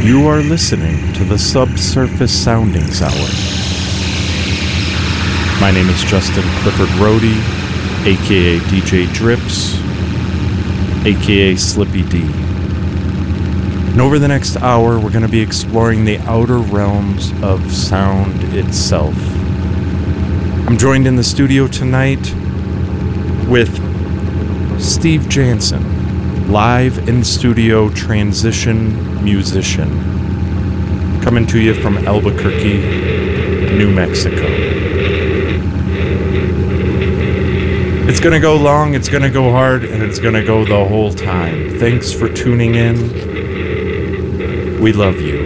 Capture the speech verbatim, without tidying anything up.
You are listening to the Subsurface Soundings Hour. My name is Justin Clifford Rohde, aka D J Drips, aka Slippy D. And over the next hour, we're going to be exploring the outer realms of sound itself. I'm joined in the studio tonight with Steve Jansen, live in studio transition musician, coming to you from Albuquerque, New Mexico. It's going to go long, it's going to go hard, and it's going to go the whole time. Thanks for tuning in. We love you.